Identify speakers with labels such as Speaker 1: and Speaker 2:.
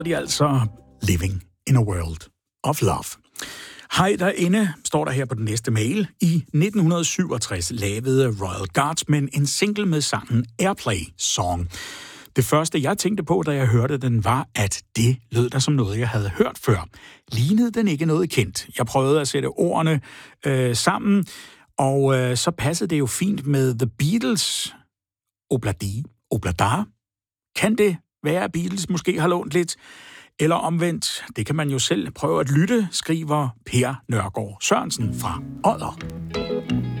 Speaker 1: Det er altså Living in a World of Love. Hej derinde, står der her på den næste mail. I 1967 lavede Royal Guardsmen en single med sangen Airplay Song. Det første, jeg tænkte på, da jeg hørte den, var, at det lød der som noget, jeg havde hørt før. Lignede den ikke noget kendt? Jeg prøvede at sætte ordene sammen, og så passede det jo fint med The Beatles. Obladi, Oblada. Kan det være, at Beatles måske har lånt lidt? Eller omvendt, det kan man jo selv prøve at lytte, skriver Per Nørgaard Sørensen fra Odder.